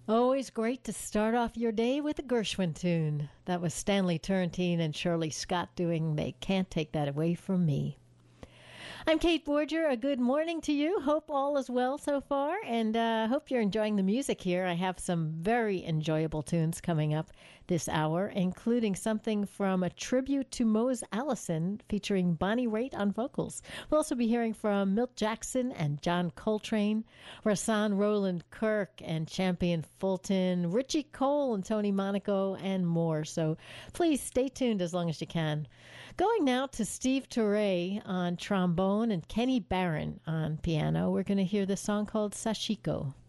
Always great to start off your day with a Gershwin tune. That was Stanley Turrentine and Shirley Scott doing They Can't Take That Away From Me. I'm Kate Borger. A good morning to you. Hope all is well so far, and hope you're enjoying the music here. I have some very enjoyable tunes coming up this hour, including something from a tribute to Mose Allison featuring Bonnie Raitt on vocals. We'll also be hearing from Milt Jackson and John Coltrane, Rahsaan Roland Kirk and Champion Fulton, Richie Cole and Tony Monaco, and more. So please stay tuned as long as you can. Going now to Steve Turre on trombone and Kenny Barron on piano. We're going to hear the song called Sashiko.